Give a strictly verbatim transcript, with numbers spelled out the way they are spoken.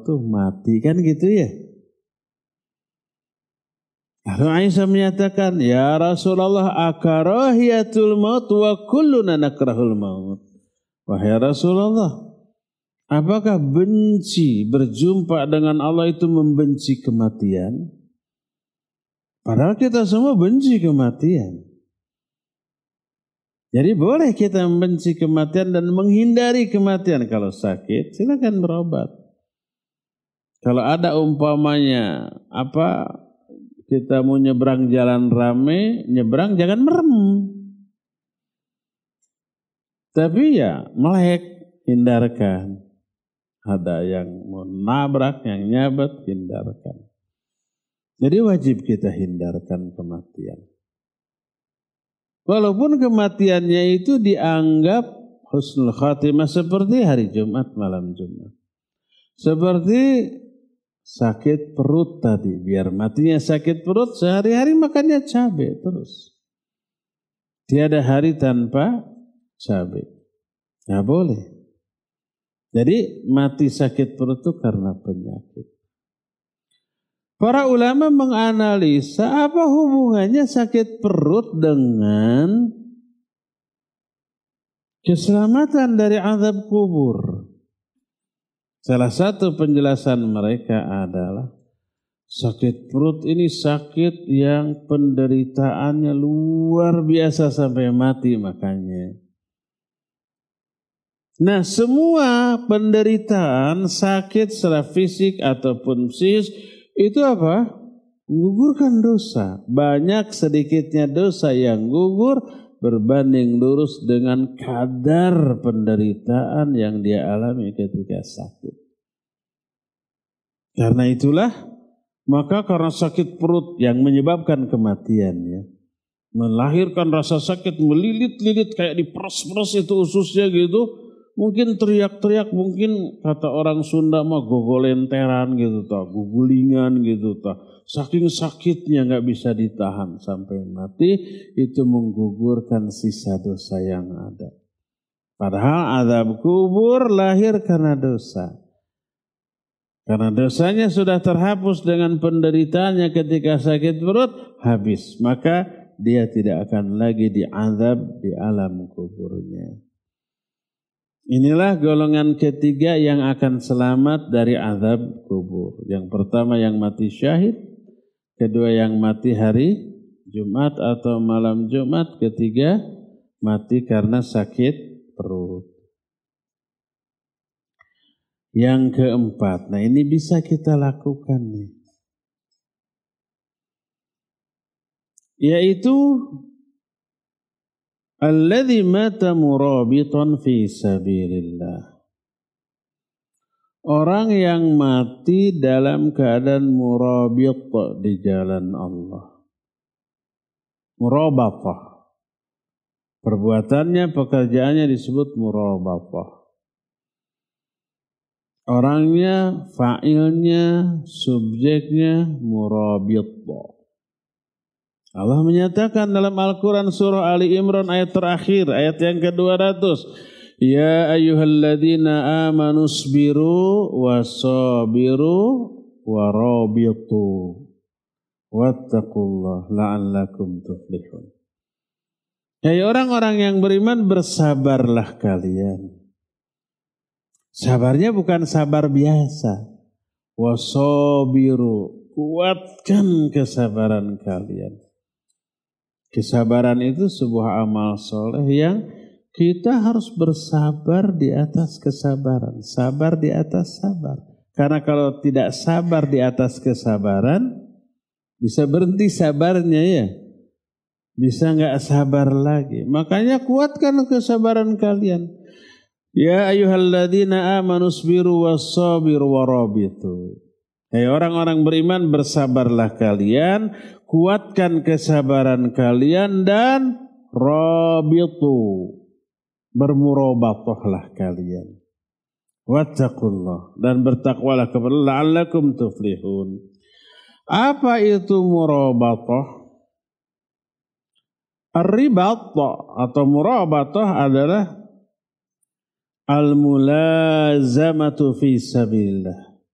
tuh mati, kan gitu ya. Lalu Aisyah menyatakan, ya Rasulullah, akarahiyatul maut wa kulluna nakrahul maut. Wahai Rasulullah, apakah benci berjumpa dengan Allah itu membenci kematian? Padahal kita semua benci kematian. Jadi boleh kita membenci kematian dan menghindari kematian. Kalau sakit, silakan berobat. Kalau ada umpamanya apa? Kita mau nyebrang jalan rame, nyebrang jangan merem. Tapi ya melek, hindarkan. Ada yang mau nabrak, yang nyabet, hindarkan. Jadi wajib kita hindarkan kematian. Walaupun kematiannya itu dianggap husnul khatimah seperti hari Jumat, malam Jumat. Seperti sakit perut tadi, biar matinya sakit perut, sehari-hari makannya cabai terus. Tiada hari tanpa cabai. Nggak boleh. Jadi mati sakit perut itu karena penyakit. Para ulama menganalisa apa hubungannya sakit perut dengan keselamatan dari azab kubur. Salah satu penjelasan mereka adalah sakit perut ini sakit yang penderitaannya luar biasa sampai mati makanya. Nah, semua penderitaan sakit secara fisik ataupun psikis itu apa? Menggugurkan dosa. Banyak sedikitnya dosa yang gugur berbanding lurus dengan kadar penderitaan yang dia alami ketika sakit. Karena itulah, maka karena sakit perut yang menyebabkan kematian ya, melahirkan rasa sakit melilit-lilit kayak diperas-peras itu ususnya gitu, mungkin teriak-teriak, mungkin kata orang Sunda mah gogolenteran gitu toh, gugulingan gitu toh. Saking sakitnya nggak bisa ditahan sampai mati, itu menggugurkan sisa dosa yang ada. Padahal azab kubur lahir karena dosa. Karena dosanya sudah terhapus dengan penderitaannya ketika sakit perut, habis. Maka dia tidak akan lagi diazab di alam kuburnya. Inilah golongan ketiga yang akan selamat dari azab kubur. Yang pertama yang mati syahid, kedua yang mati hari Jumat atau malam Jumat, ketiga mati karena sakit perut. Yang keempat, nah ini bisa kita lakukan nih, yaitu alladzi mata murabitan fi sabilillah. Orang yang mati dalam keadaan murabit di jalan Allah. Murabatah. Perbuatannya, pekerjaannya disebut murabatah. Orangnya, fa'ilnya, subjeknya murabit. Allah menyatakan dalam Al-Quran surah Ali Imran ayat terakhir, ayat yang ke dua ratus. Ya ayyuhalladzina amanu sabiru wasabiru warabitu wattaqullah la'allakum tuflihun. Hai orang-orang yang beriman, bersabarlah kalian. Sabarnya bukan sabar biasa. Wasabiru, kuatkan kesabaran kalian. Kesabaran itu sebuah amal soleh yang kita harus bersabar di atas kesabaran. Sabar di atas sabar. Karena kalau tidak sabar di atas kesabaran, bisa berhenti sabarnya ya. Bisa enggak sabar lagi. Makanya kuatkan kesabaran kalian. Ya ayyuhalladzina amanu sabiru wassabiru warabitu. Hai orang-orang beriman, bersabarlah kalian, kuatkan kesabaran kalian, dan rabitu, bermurabatahlah kalian. Wattaqullah, dan bertakwalah kepada Allah, la'allakum tuflihun. Apa itu murabatah? Ar-ribat atau murabatah adalah al-mulazamatu fi sabilillah.